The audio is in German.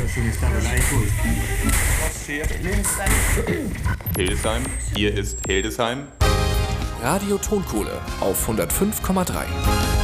Hildesheim, hier ist Hildesheim. Radio Tonkohle auf 105,3.